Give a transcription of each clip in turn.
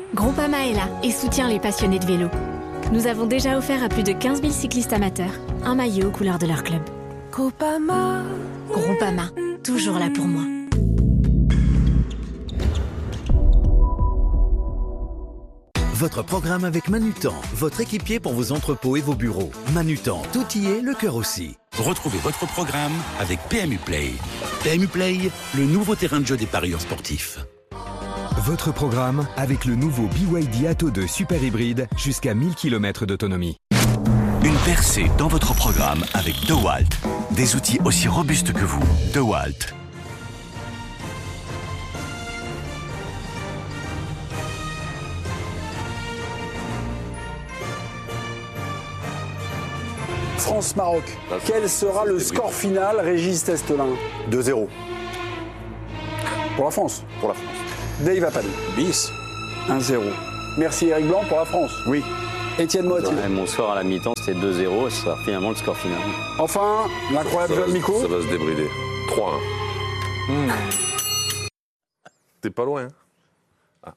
Groupama est là et soutient les passionnés de vélo. Nous avons déjà offert à plus de 15 000 cyclistes amateurs un maillot aux couleurs de leur club. Groupama, toujours là pour moi. Votre programme avec Manutan, votre équipier pour vos entrepôts et vos bureaux. Manutan, tout y est, le cœur aussi. Retrouvez votre programme avec PMU Play. PMU Play, le nouveau terrain de jeu des parieurs sportifs. Votre programme avec le nouveau BYD Atto 2 Super Hybride jusqu'à 1000 km d'autonomie. Une percée dans votre programme avec DeWalt. Des outils aussi robustes que vous. DeWalt. France-Maroc. Quel sera le score final, Régis Testelin? 2-0. Pour la France. Pour la France. Dave Appel. Bis. 1-0. Merci Eric Blanc pour la France. Oui. Étienne Moitié. Mon score à la mi-temps, c'était 2-0, et ce sera finalement le score final. Enfin, l'incroyable Johan Miko. Ça va se débrider. 3-1. T'es pas loin. Ah.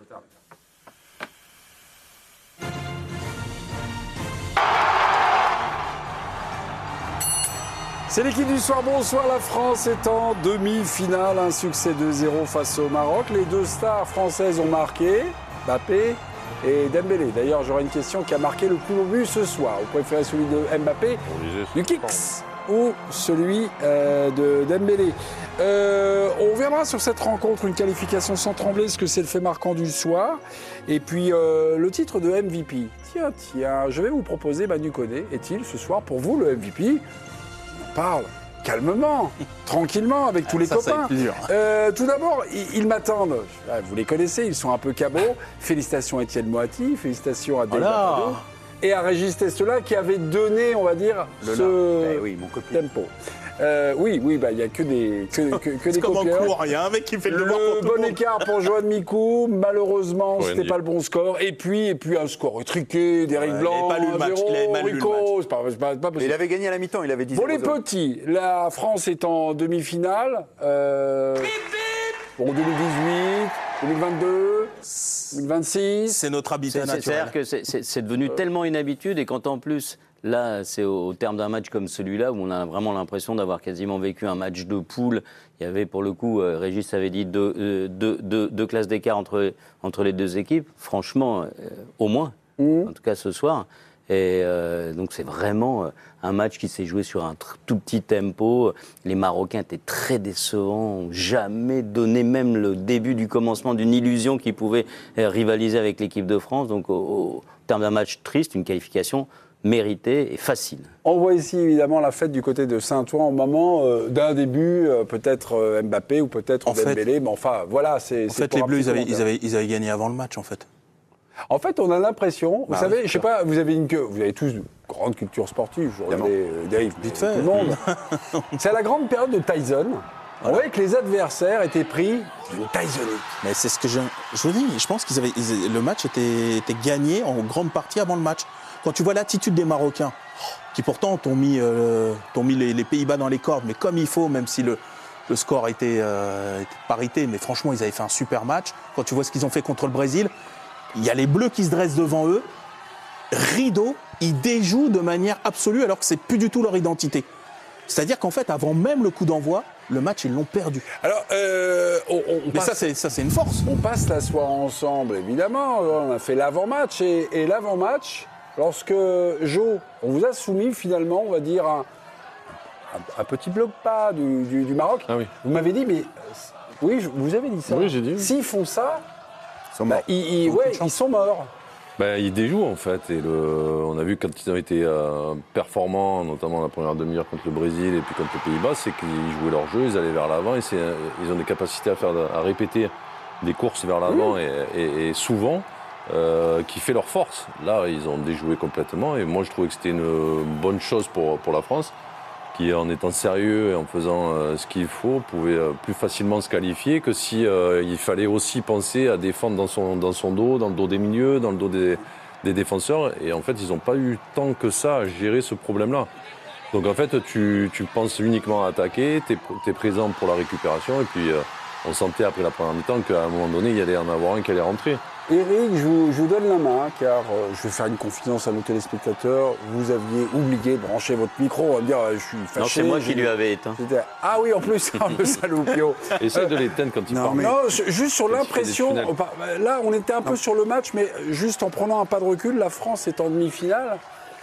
C'est l'équipe du soir. Bonsoir, la France est en demi-finale. Un succès 2-0 face au Maroc. Les deux stars françaises ont marqué, Mbappé et Dembélé. D'ailleurs, j'aurais une question: qui a marqué le plus beau but ce soir? Vous préférez celui de Mbappé, du Kicks, ou celui de Dembélé? On reviendra sur cette rencontre, une qualification sans trembler, ce que c'est le fait marquant du soir. Et puis le titre de MVP. Tiens, je vais vous proposer Manu Koné. Est-il ce soir pour vous le MVP? Parle calmement, tranquillement, avec tous les copains. Tout d'abord, ils m'attendent. Vous les connaissez, ils sont un peu cabots. Félicitations à Étienne Moati, félicitations à Dave Appel et à Régis Testelin qui avait donné, on va dire, ce tempo. Oui, il n'y a que des C'est comme en copieurs. cours, il y a un mec qui fait le devoir pour tout le bon monde. écart pour Johan Micou, malheureusement, c'était pas le bon score. Et puis un score étriqué d'Éric Blanc, il avait pas lu le match, il avait mal lu le Rico, c'est pas possible. Il avait gagné à la mi-temps, il avait 10 Pour les petits, la France est en demi-finale. Pour 2018, 2022, 2026. C'est notre habitat naturel. C'est-à-dire que c'est devenu tellement une habitude, et quand en plus, là, c'est au terme d'un match comme celui-là, où on a vraiment l'impression d'avoir quasiment vécu un match de poule. Il y avait, pour le coup, Régis avait dit deux classes d'écart entre les deux équipes. Franchement, au moins, en tout cas ce soir. Et donc c'est vraiment un match qui s'est joué sur un tout petit tempo. Les Marocains étaient très décevants, n'ont jamais donné même le début du commencement d'une illusion qui pouvait rivaliser avec l'équipe de France. Donc au terme d'un match triste, une qualification méritée et facile. On voit ici évidemment la fête du côté de Saint-Ouen au moment d'un début, peut-être Mbappé ou peut-être Dembélé, mais enfin voilà. En fait, les Bleus, ils avaient gagné avant le match, en fait. En fait, on a l'impression, vous savez, je sais pas, vous avez tous une grande culture sportive, je regardais Dave, vite fait. Tout le monde. C'est à la grande période de Tyson. On voyait que les adversaires étaient pris d'une Tysonique. Mais c'est ce que je vous dis, je pense le match était gagné en grande partie avant le match. Quand tu vois l'attitude des Marocains, qui pourtant t'ont mis les Pays-Bas dans les cordes, mais comme il faut, même si le score était parité, mais franchement, ils avaient fait un super match. Quand tu vois ce qu'ils ont fait contre le Brésil, il y a les Bleus qui se dressent devant eux, rideau, ils déjouent de manière absolue alors que c'est plus du tout leur identité. C'est-à-dire qu'en fait, avant même le coup d'envoi, le match, ils l'ont perdu. Alors, mais ça, c'est une force. On passe la soirée ensemble, évidemment. On a fait l'avant-match. Et l'avant-match, lorsque Jo, on vous a soumis finalement, on va dire, un petit bloc pas du Maroc. Ah oui. Vous m'avez dit, mais oui, vous avez dit ça. Oui, j'ai dit. S'ils font ça, Ils sont morts. Ils déjouent en fait. Et on a vu quand ils ont été performants, notamment la première demi-heure contre le Brésil et puis contre les Pays-Bas, c'est qu'ils jouaient leur jeu, ils allaient vers l'avant et ils ont des capacités à répéter des courses vers l'avant et souvent qui fait leur force. Là, ils ont déjoué complètement et moi je trouvais que c'était une bonne chose pour la France, qui en étant sérieux et en faisant ce qu'il faut, pouvait plus facilement se qualifier que si il fallait aussi penser à défendre dans son dos, dans le dos des milieux, dans le dos des défenseurs. Et en fait, ils n'ont pas eu tant que ça à gérer ce problème-là. Donc en fait, tu penses uniquement à attaquer, tu es présent pour la récupération. Et puis, on sentait après la première mi-temps qu'à un moment donné, il y allait en avoir un qui allait rentrer. Eric, je vous donne la main, car je vais faire une confidence à nos téléspectateurs. Vous aviez oublié de brancher votre micro. On va me dire, je suis fâché. Non, c'est moi qui lui avais éteint. Ah oui, en plus, le saloupio. Essaye de l'éteindre quand il parle. Non, juste sur l'impression. Là, on était un peu sur le match, mais juste en prenant un pas de recul, la France est en demi-finale.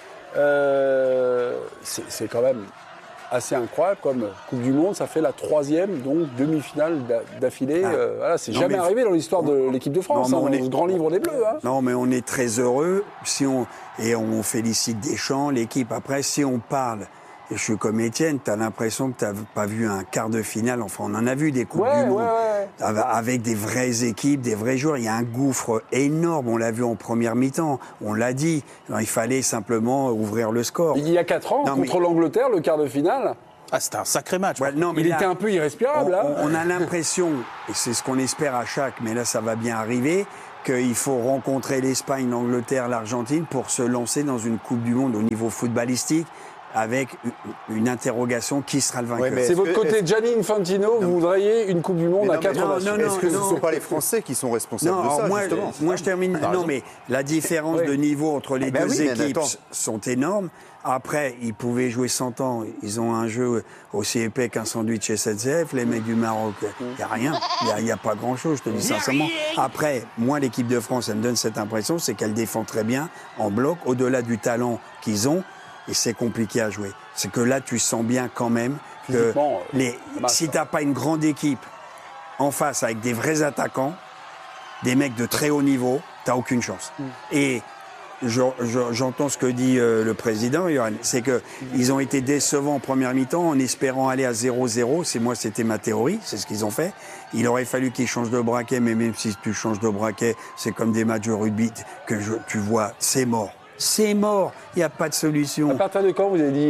C'est quand même assez incroyable comme Coupe du Monde. Ça fait la 3e, donc demi-finale d'affilée. Voilà, c'est jamais arrivé dans l'histoire de l'équipe de France, dans le grand livre des Bleus. Hein. Non, mais on est très heureux. Et on félicite Deschamps, l'équipe. Après, si on parle, et je suis comme Étienne, tu as l'impression que tu n'as pas vu un quart de finale. Enfin, on en a vu des Coupes du Monde. Avec des vraies équipes, des vrais joueurs. Il y a un gouffre énorme. On l'a vu en première mi-temps. On l'a dit. Alors, il fallait simplement ouvrir le score. Il y a 4 ans, contre l'Angleterre, le quart de finale. Ah, c'était un sacré match. Ouais, non, mais il là, était un peu irrespirable. On a l'impression, et c'est ce qu'on espère à chaque, mais là, ça va bien arriver, qu'il faut rencontrer l'Espagne, l'Angleterre, l'Argentine pour se lancer dans une Coupe du Monde au niveau footballistique, avec une interrogation, qui sera le vainqueur. C'est votre côté Gianni Infantino, vous voudriez une Coupe du Monde à 4 ans. Est-ce que ce ne sont pas les Français qui sont responsables de ça, justement ? Moi, je termine. Non, mais la différence de niveau entre les deux équipes sont énormes. Après, ils pouvaient jouer 100 ans. Ils ont un jeu aussi épais qu'un sandwich SNCF. Les mecs du Maroc, il n'y a rien. Il n'y a pas grand-chose, je te dis sincèrement. Après, moi, l'équipe de France, elle me donne cette impression, c'est qu'elle défend très bien, en bloc, au-delà du talent qu'ils ont. Et c'est compliqué à jouer. C'est que là, tu sens bien quand même que si tu n'as pas une grande équipe en face avec des vrais attaquants, des mecs de très haut niveau, tu n'as aucune chance. Et j'entends ce que dit le président, Johan, c'est qu'ils ont été décevants en première mi-temps en espérant aller à 0-0. C'était ma théorie, c'est ce qu'ils ont fait. Il aurait fallu qu'ils changent de braquet, mais même si tu changes de braquet, c'est comme des matchs de rugby que tu vois, c'est mort. C'est mort, il n'y a pas de solution. À partir de quand vous avez dit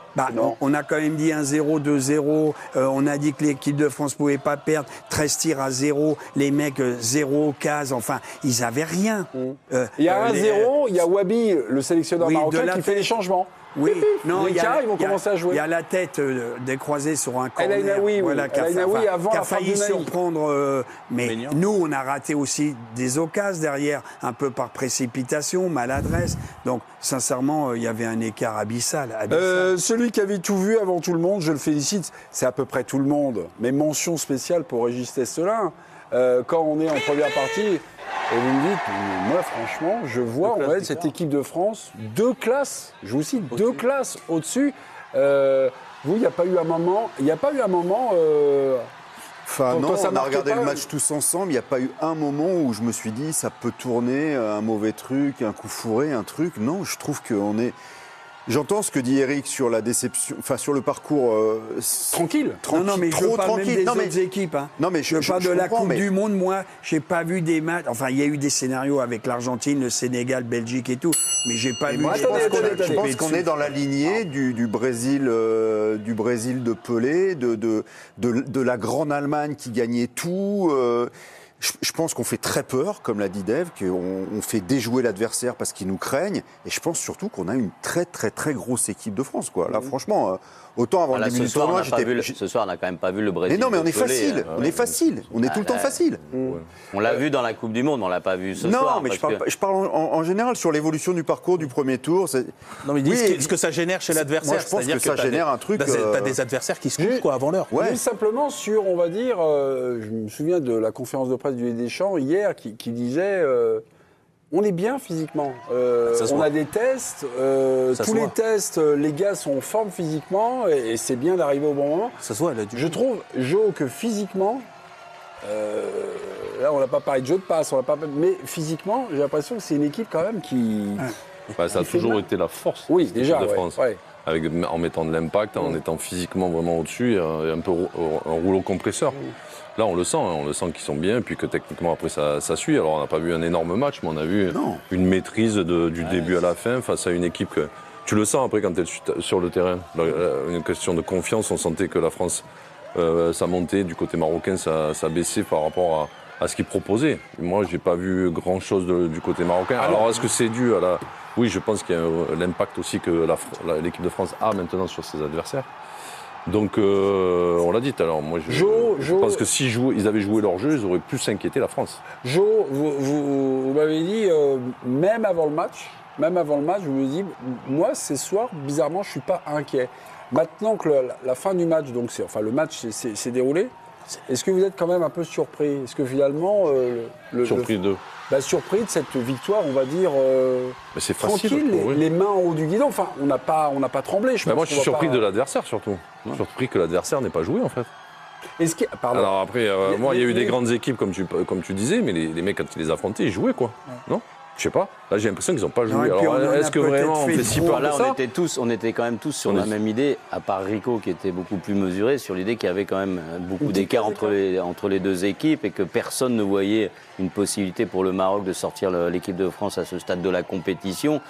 on a quand même dit 1-0, 2-0. On a dit que l'équipe de France ne pouvait pas perdre. 13 tirs à 0. Les mecs, 0 cases. Enfin, ils n'avaient rien. Il y a 1-0, il y a Wabi, le sélectionneur marocain, qui fait les changements. Oui, non, ils vont commencer à jouer. Il y a la tête décroisée sur un corner. El Ainaoui, qui a failli surprendre. Mais nous, on a raté aussi des occasions derrière, un peu par précipitation, maladresse. Donc, sincèrement, il y avait un écart abyssal. Celui qui avait tout vu avant tout le monde, je le félicite, c'est à peu près tout le monde. Mais mention spéciale pour Régis Testelin. Quand on est en première partie, et vous me dites, moi franchement, je vois cette équipe de France, 2 classes, je vous cite, 2 classes au-dessus. Vous, il n'y a pas eu un moment... Enfin non, on a regardé le match tous ensemble, il n'y a pas eu un moment où je me suis dit, ça peut tourner, un mauvais truc, un coup fourré, un truc. Non, je trouve qu'on est... J'entends ce que dit Eric sur la déception, enfin sur le parcours tranquille. Non, mais je parle même des autres équipes. Hein. Non, mais je parle de la Coupe du Monde. Moi, j'ai pas vu des matchs. Enfin, il y a eu des scénarios avec l'Argentine, le Sénégal, Belgique et tout, mais j'ai pas vu. Je pense qu'on est dans la lignée du Brésil de Pelé, de la grande Allemagne qui gagnait tout. Je pense qu'on fait très peur, comme l'a dit Dave, qu'on fait déjouer l'adversaire parce qu'ils nous craignent. Et je pense surtout qu'on a une très, très, très grosse équipe de France, quoi. Là, franchement, autant avant le début du tournoi, ce soir, on n'a quand même pas vu le Brésil. Mais non, mais on est facile. On est facile. On est tout le temps facile. On l'a vu dans la Coupe du Monde, on l'a pas vu ce soir. Non, mais je parle en général sur l'évolution du parcours du premier tour. Non, mais dis ce que ça génère chez l'adversaire. Moi, je pense que ça génère un truc. T'as des adversaires qui se couchent avant l'heure. Ouais. Simplement sur, on va dire, je me souviens de la conférence de presse du Deschamps hier qui disait on est bien physiquement. On a des tests. Tous les tests, les gars sont en forme physiquement et c'est bien d'arriver au bon moment. Ça se voit, je trouve, Jo, que physiquement, là on n'a pas parlé de jeu de passe, mais physiquement, j'ai l'impression que c'est une équipe quand même qui. Ça a toujours été la force de France. Ouais. En mettant de l'impact, en étant physiquement vraiment au-dessus, et un peu un rouleau compresseur. Là, on le sent qu'ils sont bien, et puis que techniquement, après, ça suit. Alors, on n'a pas vu un énorme match, mais on a vu une maîtrise du début à la fin face à une équipe que... Tu le sens, après, quand tu es sur le terrain. Une question de confiance, on sentait que la France, ça montait, du côté marocain, ça baissait par rapport à ce qu'ils proposaient. Moi, je n'ai pas vu grand-chose du côté marocain. Alors, est-ce que c'est dû à la... Oui, je pense qu'il y a l'impact aussi que l'équipe de France a maintenant sur ses adversaires. Donc, on l'a dit tout à l'heure. Moi, je pense que si ils avaient joué leur jeu, ils auraient pu s'inquiéter la France. Jo, vous m'avais dit, même avant le match, je me dis, moi, ces soirs, bizarrement, je ne suis pas inquiet. Maintenant que la fin du match, donc le match s'est déroulé, est-ce que vous êtes quand même un peu surpris? Est-ce que finalement... surpris de cette victoire, on va dire, c'est tranquille, facile, les mains en haut du guidon. Enfin, on n'a pas tremblé. Moi, je suis surpris de l'adversaire, surtout. Ouais. Surpris que l'adversaire n'ait pas joué, en fait. Alors après, il y a eu des grandes équipes, comme tu disais, mais les mecs, quand ils les affrontaient, ils jouaient, quoi. Ouais. Non? Je sais pas. Là, j'ai l'impression qu'ils n'ont pas joué. Alors, est-ce que vraiment on fait si peu là, on était quand même tous sur la même idée, à part Rico qui était beaucoup plus mesuré, sur l'idée qu'il y avait quand même beaucoup d'écart entre les deux équipes et que personne ne voyait une possibilité pour le Maroc de sortir l'équipe de France à ce stade de la compétition.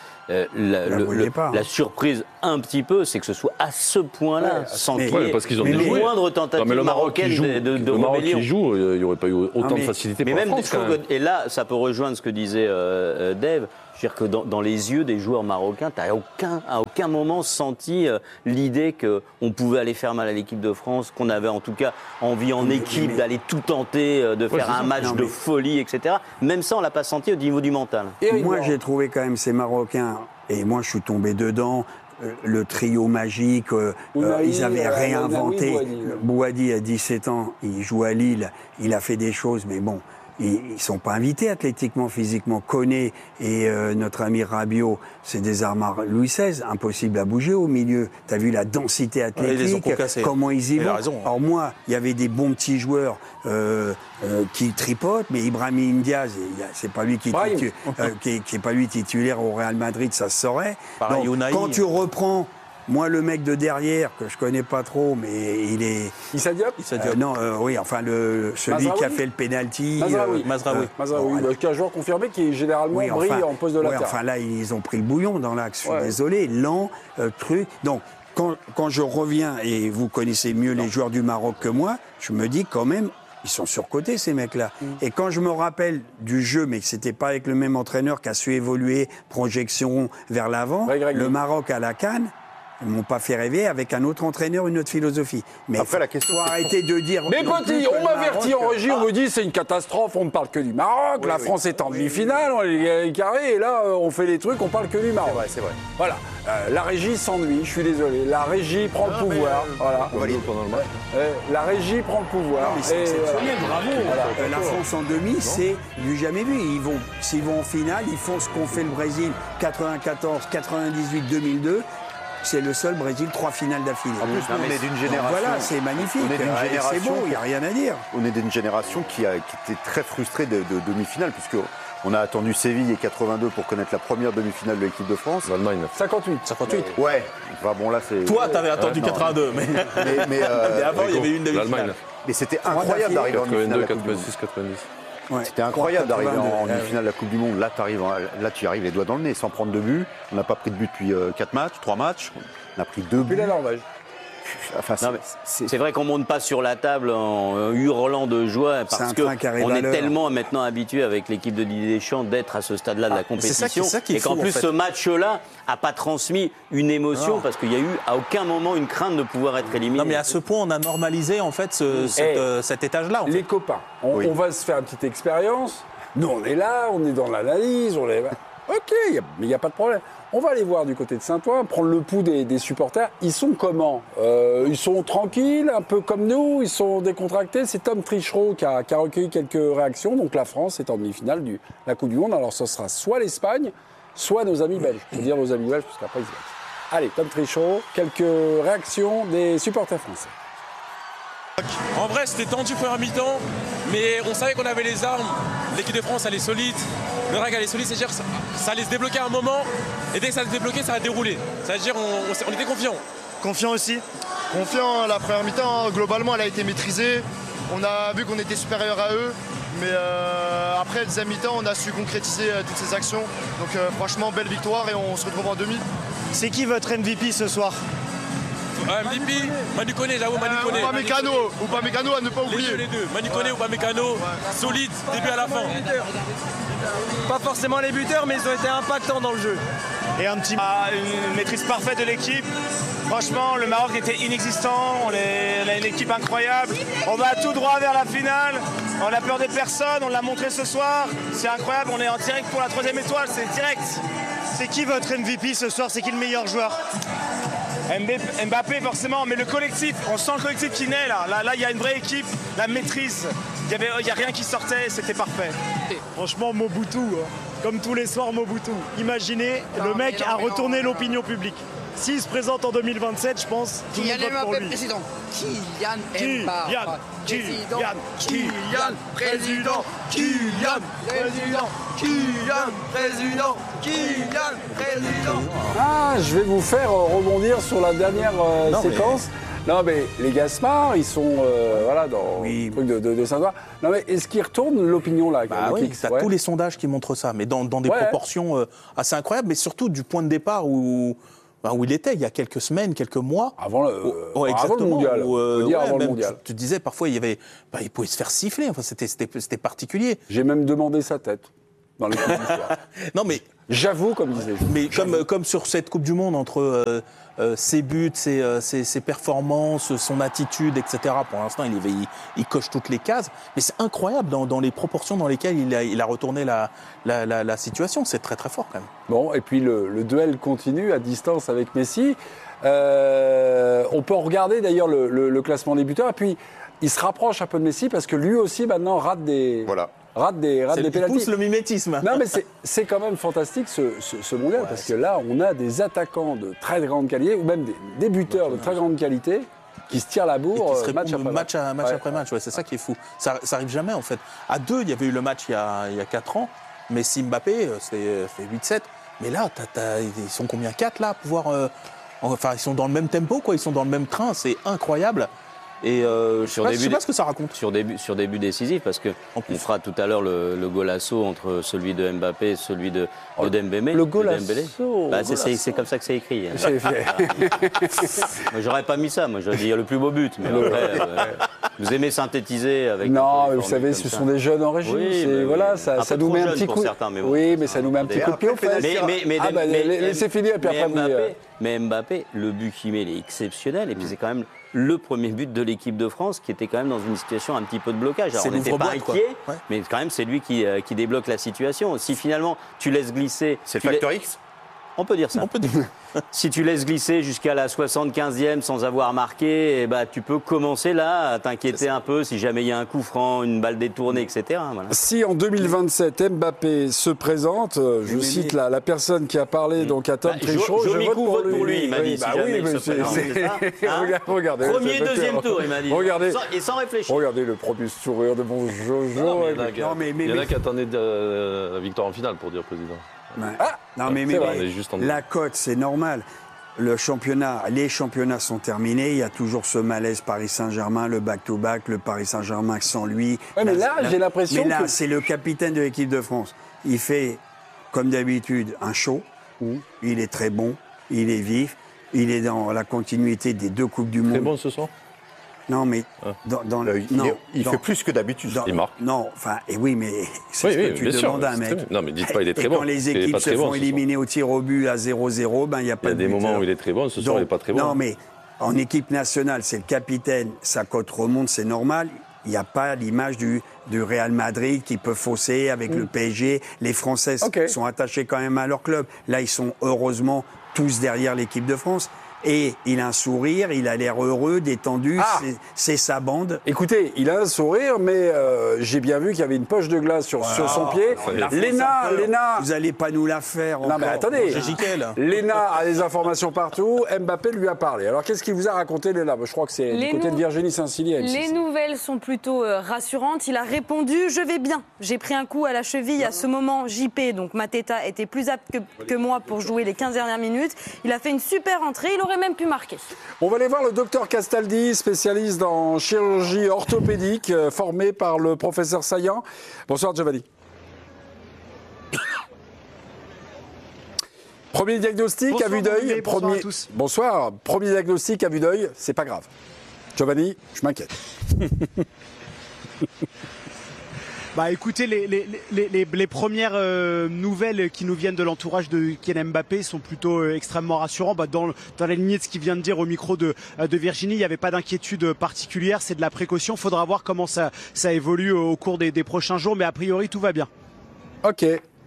La surprise, un petit peu, c'est que ce soit à ce point-là, sans qu'il y ait une moindre tentative marocaine de rébellion. Le Maroc qui joue, il n'y aurait pas eu autant de facilité pour la France. Et là, ça peut rejoindre ce que disait Dave. C'est-à-dire que dans les yeux des joueurs marocains, tu n'as à aucun moment senti l'idée qu'on pouvait aller faire mal à l'équipe de France, qu'on avait en tout cas envie en équipe d'aller tout tenter, de faire un match de folie, etc. Même ça, on ne l'a pas senti au niveau du mental. Moi, j'ai trouvé quand même ces Marocains, et moi je suis tombé dedans, le trio magique, ils avaient réinventé. Bouhaddi a 17 ans, il joue à Lille, il a fait des choses, mais bon... Ils ne sont pas invités athlétiquement, physiquement. Koné et notre ami Rabiot, c'est des armes Louis XVI, impossible à bouger au milieu. Tu as vu la densité athlétique, comment ils y vont. Alors moi, il y avait des bons petits joueurs qui tripotent, mais Ibrahim Diaz, c'est pas lui qui est pas lui titulaire au Real Madrid, ça se saurait. Donc, quand tu reprends... Moi, le mec de derrière, que je connais pas trop, mais il est... Issa Diop celui qui a fait le penalty. Mazraoui. Qui est un joueur confirmé qui généralement brille en poste de latéral. Enfin là, ils ont pris le bouillon dans l'axe. Je suis désolé, lent, truc. Donc, quand je reviens, et vous connaissez mieux les joueurs du Maroc que moi, je me dis quand même, ils sont surcotés, ces mecs-là. Et quand je me rappelle du jeu, mais que c'était pas avec le même entraîneur qui a su évoluer, projection vers l'avant, le Maroc à la CAN, ils ne m'ont pas fait rêver avec un autre entraîneur, une autre philosophie. Mais après, la question, faut arrêter de dire... Mais petit, on m'avertit en régie, on me dit c'est une catastrophe, on ne parle que du Maroc, la France est en demi-finale, on est carré, et là, on fait les trucs, on parle que du Maroc. C'est vrai. Voilà. La régie s'ennuie, je suis désolé. La régie prend le pouvoir. Voilà. La régie prend le pouvoir. C'est exceptionnel, bravo. La France en demi, c'est du jamais vu. S'ils vont en finale, ils font ce qu'ont fait le Brésil 94, 98, 2002. C'est le seul Brésil, 3 finales d'affilée. En plus, on est d'une génération. Voilà, c'est magnifique. On est d'une génération. C'est beau, il n'y a rien à dire. On est d'une génération qui était très frustrée de demi-finale, puisque on a attendu Séville et 82 pour connaître la première demi-finale de l'équipe de France. L'Allemagne. 58. Ouais. Enfin, bon, là, c'est. Toi, t'avais attendu 82, mais avant, il y avait une demi-finale. Mais c'était incroyable d'arriver en demi-finale. 86, 90. Ouais. C'était incroyable d'arriver en demi-finale de la Coupe du Monde. Là, tu y arrives les doigts dans le nez, sans prendre de but. On n'a pas pris de but depuis 3 matchs. On a pris 2 buts. Puis la Norvège. Enfin, c'est vrai qu'on ne monte pas sur la table en hurlant de joie parce qu'on est tellement maintenant habitué avec l'équipe de Didier Deschamps d'être à ce stade-là de la compétition et qu'en plus ce match-là n'a pas transmis une émotion parce qu'il n'y a eu à aucun moment une crainte de pouvoir être éliminé. Non mais à ce point on a normalisé en fait cet étage-là. Les copains, on va se faire une petite expérience. Nous on est là, on est dans l'analyse, ok, mais il n'y a pas de problème. On va aller voir du côté de Saint-Ouen, prendre le pouls des supporters. Ils sont comment ? Ils sont tranquilles, un peu comme nous, ils sont décontractés. C'est Tom Trichereau qui a recueilli quelques réactions. Donc la France est en demi-finale de la Coupe du Monde. Alors ce sera soit l'Espagne, soit nos amis belges. Je veux dire nos amis belges, parce qu'après ils se battent. Allez, Tom Trichereau, quelques réactions des supporters français. En vrai, c'était tendu première mi-temps, mais on savait qu'on avait les armes. L'équipe de France, elle est solide. Le RAC, elle est solide, c'est-à-dire que ça allait se débloquer à un moment. Et dès que ça allait se débloquer, ça va dérouler. C'est-à-dire on était confiants. Confiant aussi. Confiant, la première mi-temps, globalement, elle a été maîtrisée. On a vu qu'on était supérieur à eux. Mais après, la deuxième mi-temps, on a su concrétiser toutes ces actions. Donc franchement, belle victoire et on se retrouve en demi. C'est qui votre MVP ce soir ? MVP, Manu Koné, j'avoue, Manu Koné. Upamecano à ne pas oublier. Les deux. Manu Koné, Upamecano, solide, début à la fin. Pas forcément les buteurs, mais ils ont été impactants dans le jeu. Et une maîtrise parfaite de l'équipe. Franchement, le Maroc était inexistant. On a une équipe incroyable. On va tout droit vers la finale. On a peur de personne, on l'a montré ce soir. C'est incroyable, on est en direct pour la 3e étoile, c'est direct. C'est qui votre MVP ce soir? C'est qui le meilleur joueur? Mbappé forcément, mais le collectif, on sent le collectif qui naît là. Là, il y a une vraie équipe, la maîtrise. Il n'y a rien qui sortait, c'était parfait. Franchement, Mobutu, comme tous les soirs, Mobutu. Imaginez, le mec a retourné l'opinion publique. S'il se présente en 2027, je pense tout le monde vote pour lui. Président. Kylian président. Ah, je vais vous faire rebondir sur la dernière séquence. Non, mais les Gaspard, ils sont dans le truc de Saint-Ouen. Non, mais est-ce qu'ils retournent l'opinion là? Oui, tu as tous les sondages qui montrent ça, mais dans des proportions assez incroyables, mais surtout du point de départ où il était il y a quelques semaines, quelques mois. Avant le mondial. Avant le mondial. Tu disais parfois il pouvait se faire siffler. Enfin, c'était particulier. J'ai même demandé sa tête dans les coups d'histoire. Non mais j'avoue, comme disait. Mais comme sur cette Coupe du Monde entre ses buts, ses performances, son attitude, etc. Pour l'instant, il coche toutes les cases. Mais c'est incroyable dans les proportions dans lesquelles il a retourné la situation. C'est très très fort quand même. Bon, et puis le duel continue à distance avec Messi. On peut regarder d'ailleurs le classement des buteurs. Et puis, il se rapproche un peu de Messi parce que lui aussi maintenant rate des pénaltys. Il pousse le mimétisme. Non, mais c'est quand même fantastique ce mondial parce que là, on a des attaquants de très grande qualité ou même des buteurs de très grande qualité qui se tirent la bourre match après match. Ouais, c'est ça qui est fou. Ça arrive jamais en fait. À 2, il y avait eu le match il y a 4 ans. Messi Mbappé, c'était 8-7. Mais là, ils sont combien? 4 là à pouvoir. Ils sont dans le même tempo, quoi. Ils sont dans le même train. C'est incroyable. Et je sais pas ce que ça raconte. Sur début décisif, parce qu'on fera tout à l'heure le golasso entre celui de Mbappé et celui de Dembélé. Le golasso c'est comme ça que c'est écrit. Moi, j'aurais pas mis ça, moi j'aurais dit le plus beau but. Mais après, vous aimez synthétiser avec... Non, mais vous savez, ce sont des jeunes en régie. Oui, ça nous met un petit coup... Oui, mais ça nous met un petit coup de pied aux fesses. Laissez finir, et puis après... Mais Mbappé, le but qu'il met, il est exceptionnel. Et puis c'est quand même le premier but de l'équipe de France qui était quand même dans une situation un petit peu de blocage. Alors on n'était pas inquiet, mais quand même c'est lui qui débloque la situation. Si finalement tu laisses glisser... C'est le facteur X ? On peut dire ça. Si tu laisses glisser jusqu'à la 75e sans avoir marqué, tu peux commencer là à t'inquiéter un peu si jamais il y a un coup franc, une balle détournée, etc. Voilà. Si en 2027 Mbappé se présente, je cite la personne qui a parlé donc à Tom Trichot, je vote pour lui. Il m'a dit regardez. Premier, deuxième tour, il m'a dit. Regardez. Et sans réfléchir. Regardez le premier sourire de mon Jojo. Il y en a qui attendaient la victoire en finale pour dire président. La cote, c'est normal. Les championnats sont terminés. Il y a toujours ce malaise Paris Saint-Germain, le back-to-back, le Paris Saint-Germain sans lui. Mais là, j'ai l'impression que c'est le capitaine de l'équipe de France. Il fait, comme d'habitude, un show. Il est très bon, il est vif, il est dans la continuité des 2 Coupes du Monde. Très bon ce soir. Non, mais il fait plus que d'habitude. Il marque. Non, mais c'est ce que tu demandes à un mec. Non, mais dites pas il est très bon. Quand les équipes se font éliminer au tir au but à 0-0, il n'y a pas de buteur. Il y a des moments où il est très bon, ce soir il n'est pas très bon. Non, mais en équipe nationale, c'est le capitaine, sa cote remonte, c'est normal. Il n'y a pas l'image du Real Madrid qui peut fausser avec le PSG. Les Français sont attachés quand même à leur club. Là, ils sont heureusement tous derrière l'équipe de France. Et il a un sourire, il a l'air heureux, détendu, c'est sa bande. Écoutez, il a un sourire, mais j'ai bien vu qu'il y avait une poche de glace sur son pied. Léna, vous n'allez pas nous la faire encore. Non mais attendez, Léna a des informations partout, Mbappé lui a parlé. Alors qu'est-ce qu'il vous a raconté, Léna? Je crois que c'est du côté de Virginie Saint-Cyr. Les nouvelles sont plutôt rassurantes. Il a répondu « Je vais bien. J'ai pris un coup à la cheville à ce moment. JP, donc Mateta, était plus apte que moi pour jouer les 15 dernières minutes. Il a fait une super entrée. Il aurait même pu marquer. » On va aller voir le docteur Castaldi, spécialiste en chirurgie orthopédique, formé par le professeur Saillant. Bonsoir Giovanni. Premier diagnostic à vue d'œil. Bonsoir à tous. Bonsoir. Premier diagnostic à vue d'œil, c'est pas grave. Giovanni, je m'inquiète. Écoutez, les premières nouvelles qui nous viennent de l'entourage de Kylian Mbappé sont plutôt extrêmement rassurantes. Dans la lignée de ce qu'il vient de dire au micro de Virginie, il n'y avait pas d'inquiétude particulière, c'est de la précaution. Il faudra voir comment ça évolue au cours des prochains jours, mais a priori tout va bien. Ok.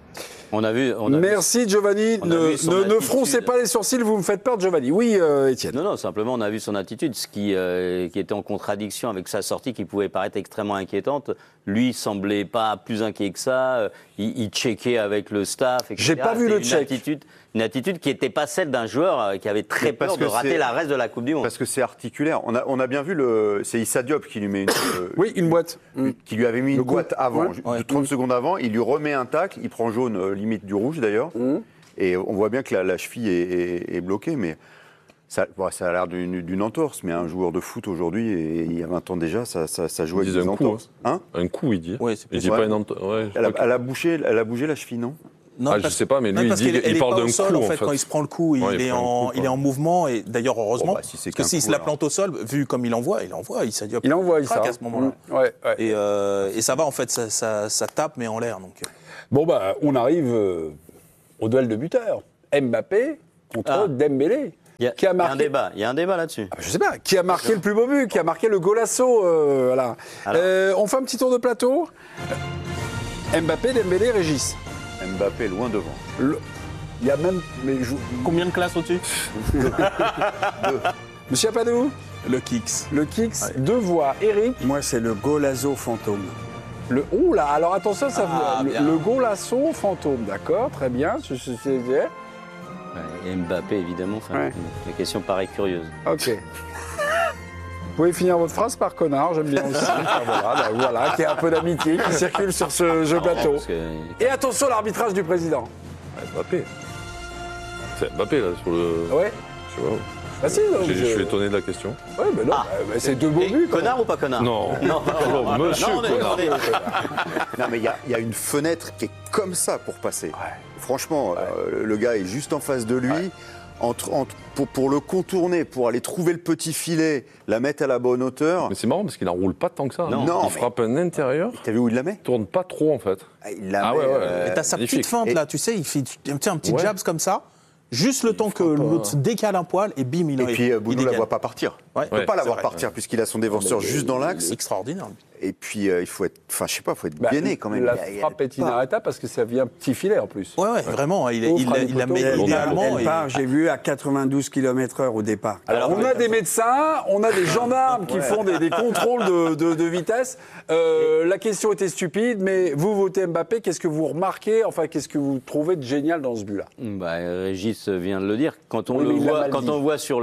Merci Giovanni. Ne froncez pas les sourcils, vous me faites peur Giovanni. Oui, Étienne. Non, simplement on a vu son attitude, ce qui était en contradiction avec sa sortie qui pouvait paraître extrêmement inquiétante. Lui semblait pas plus inquiet que ça, il checkait avec le staff, etc. J'ai pas vu le check. Une attitude qui n'était pas celle d'un joueur qui avait très peur de rater la reste de la Coupe du Monde. Parce que c'est articulaire. On a bien vu, c'est Issa Diop qui lui met une boîte. Qui lui avait mis une boîte avant, 30 secondes avant. Il lui remet un tacle, il prend jaune, limite du rouge d'ailleurs. Et on voit bien que la cheville est bloquée, mais ça a l'air d'une entorse. Mais un joueur de foot aujourd'hui, et il y a 20 ans déjà, ça jouait avec des entorses. Un coup, il dit. Ouais, il dit pas une entorse. Ouais, elle a bougé la cheville, non? Non, je sais pas, mais lui, il parle d'un coup. En fait, quand il se prend le coup, il est en mouvement, et d'ailleurs, heureusement, parce que s'il se la plante au sol, vu comme il envoie, Issa Diop. Il envoie Issa. À ce moment-là. Et ça va, en fait, ça tape, mais en l'air. Donc. Bon, on arrive au duel de buteurs. Mbappé contre Dembélé. Il y a un débat là-dessus. Je sais pas. Qui a marqué le plus beau but? Qui a marqué le golasso voilà. On fait un petit tour de plateau. Mbappé, Dembélé, Régis. Mbappé loin devant. Il y a même. Combien de classes au-dessus? Monsieur Apadou? Le Kix. Le Kix, 2 voix. Eric? Moi, c'est le Golazo fantôme. Oula, alors attention, le Golasso fantôme, d'accord, très bien. Et Mbappé, évidemment, la question paraît curieuse. Ok. Vous pouvez finir votre phrase par connard, j'aime bien aussi. Voilà, qu'il y ait un peu d'amitié qui circule sur ce jeu plateau. Et attention, l'arbitrage du président. Mbappé. C'est Mbappé, là, sur le... Ouais. Je sais pas. Bah si, je suis étonné de la question. Oui, mais non, c'est 2 beaux buts. Connard ou pas connard? Non. Monsieur connard. Non, mais il y a une fenêtre qui est comme ça pour passer. Franchement, le gars est juste en face de lui. Pour le contourner, pour aller trouver le petit filet, la mettre à la bonne hauteur. Mais c'est marrant parce qu'il n'enroule pas tant que ça. Non, il frappe un intérieur. T'as vu où il la met? Il tourne pas trop en fait. Il la met. Et t'as sa petite feinte là, tu sais, il fait un petit jabs comme ça. Juste le temps que l'autre se décale un poil et bim, il arrive. Et puis Bounou ne la voit pas partir. Il ne peut pas la voir partir puisqu'il a son défenseur juste dans l'axe. Extraordinaire. Et puis il faut être, je sais pas, faut être gainé quand même. La frappe est inarrêtable parce que ça vient petit filet en plus. Ouais, vraiment, il la met idéalement. Elle part, j'ai vu, à 92 km/h au départ. Alors on a des médecins, on a des gendarmes qui font des contrôles de vitesse. La question était stupide, mais vous votez Mbappé, qu'est-ce que vous remarquez, enfin qu'est-ce que vous trouvez de génial dans ce but-là? Régis vient de le dire. Quand on le voit sur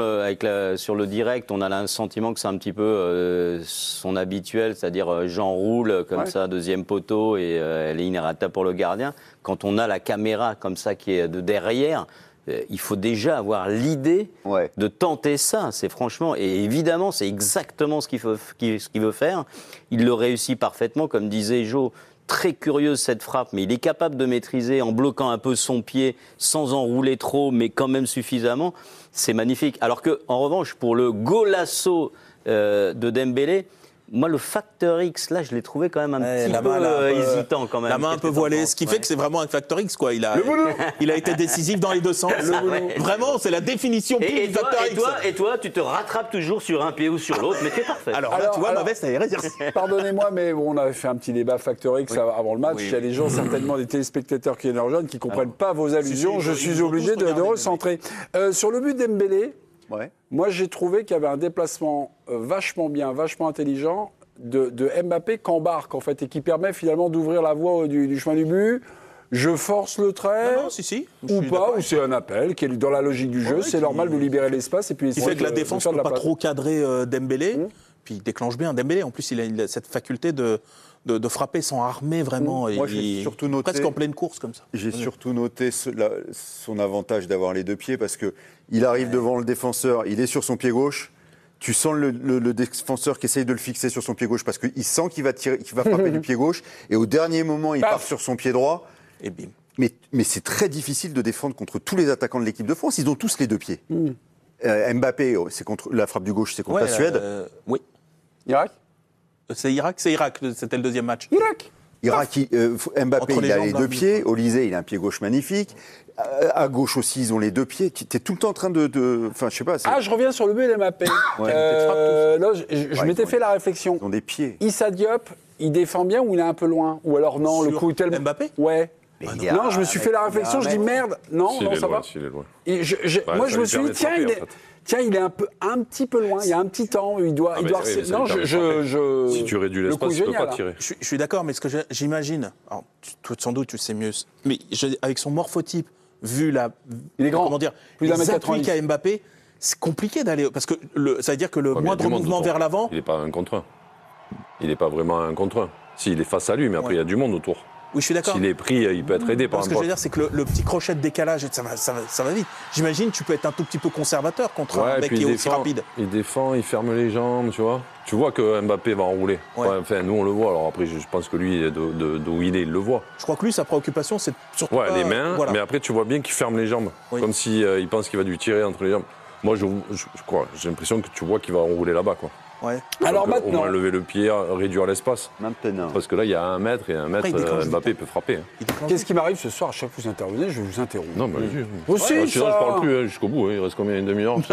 le direct, on a le sentiment que c'est un petit peu son habituel, c'est-à-dire Jean roule comme ça, deuxième poteau, et elle est inarrêtable pour le gardien. Quand on a la caméra comme ça qui est de derrière, il faut déjà avoir l'idée de tenter ça. C'est franchement, et évidemment, c'est exactement ce qu'il veut faire. Il le réussit parfaitement, comme disait Jo. Très curieuse cette frappe, mais il est capable de maîtriser en bloquant un peu son pied, sans enrouler trop, mais quand même suffisamment. C'est magnifique. Alors que, en revanche, pour le golasso de Dembélé, moi, le facteur X, là, je l'ai trouvé quand même un petit peu hésitant. Quand même. La main un peu voilée, ce qui fait que c'est vraiment un facteur X, quoi. Il a été décisif dans les deux sens. Vraiment, c'est la définition du facteur X. Et toi, tu te rattrapes toujours sur un pied ou sur l'autre, mais tu es parfait. Alors là, tu vois, ma veste, elle est réservée. Pardonnez-moi, mais on avait fait un petit débat facteur X avant le match. Il y a des gens, certainement des téléspectateurs qui nous rejoignent, qui ne comprennent pas vos allusions. Je suis obligé de recentrer. Sur le but d'Dembélé, moi, j'ai trouvé qu'il y avait un déplacement vachement bien, vachement intelligent de Mbappé qu'embarque, en fait, et qui permet finalement d'ouvrir la voie du chemin du but. Je force le trait, ou pas, ou c'est un appel qui est dans la logique du jeu. C'est normal de libérer l'espace. Et puis il fait que la défense ne peut pas trop cadrer Dembélé, puis il déclenche bien Dembélé. En plus, il a cette faculté de frapper sans armer vraiment. Moi, j'ai surtout noté, presque en pleine course comme ça. J'ai surtout noté son avantage d'avoir les deux pieds parce qu'il arrive devant le défenseur, il est sur son pied gauche. Tu sens le défenseur qui essaye de le fixer sur son pied gauche parce qu'il sent qu'il va frapper du pied gauche. Et au dernier moment, il part sur son pied droit. Et bim. Mais c'est très difficile de défendre contre tous les attaquants de l'équipe de France. Ils ont tous les deux pieds. Mbappé, c'est contre la frappe du gauche, c'est contre la Suède. Oui. Irak ? C'est Irak, c'était le deuxième match. Irak. Mbappé, il a les deux pieds. Olysée, il a un pied gauche magnifique. À gauche aussi, ils ont les deux pieds. Tu es tout le temps en train enfin, je sais pas. Je reviens sur le but d'Mbappé. Là, je m'étais fait la réflexion. Ils ont des pieds. Issa Diop, il défend bien ou il est un peu loin? Ou alors non, le coup est tellement... Mbappé? Ouais. Non, je me suis fait la réflexion, je dis merde. Non, ça va. Moi, je me suis dit, tiens, il est un petit peu loin, il y a un petit temps, il doit... Non, si tu réduis l'espace, tu ne peux pas tirer. Je suis d'accord, mais ce que j'imagine, toi sans doute tu sais mieux, mais avec son morphotype, vu il est grand, comment dire, les appuis qu'a Mbappé, c'est compliqué d'aller... Parce que ça veut dire que le moindre mouvement vers l'avant... Il n'est pas un contre un. Il n'est pas vraiment un contre un. Si, il est face à lui, mais après, il y a du monde autour. Oui, je suis d'accord. S'il est pris, il peut être aidé par un Ce que je veux dire, c'est que le petit crochet de décalage, ça va vite. J'imagine tu peux être un tout petit peu conservateur contre un mec qui est aussi rapide. Il défend, il ferme les jambes, tu vois. Tu vois que Mbappé va enrouler. Ouais. Enfin, nous, on le voit. Alors après, je pense que lui, d'où il le voit. Je crois que lui, sa préoccupation, c'est surtout les mains, mais après, tu vois bien qu'il ferme les jambes. Oui. Comme s'il pense qu'il va lui tirer entre les jambes. Moi, je crois, j'ai l'impression que tu vois qu'il va enrouler là-bas, quoi. Ouais. Alors donc, maintenant, au moins lever le pied, réduire l'espace. Maintenant. Parce que là, il y a 1 mètre et 1 mètre, Mbappé peut frapper. Qu'est-ce qui m'arrive ce soir? À chaque fois que vous intervenez, je vais vous interrompre. Non, mais aussi, sinon, je parle plus jusqu'au bout. Il reste combien? Une demi-heure?